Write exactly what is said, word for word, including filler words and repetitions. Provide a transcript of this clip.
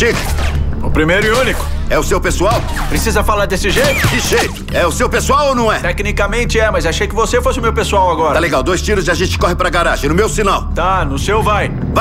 Chico, O primeiro e único. é o seu pessoal? Precisa falar desse jeito? Que jeito? É o seu pessoal ou não é? Tecnicamente é, mas achei que você fosse o meu pessoal agora. Tá legal, dois tiros e a gente corre pra garagem, no meu sinal. Tá, no seu vai. Vai!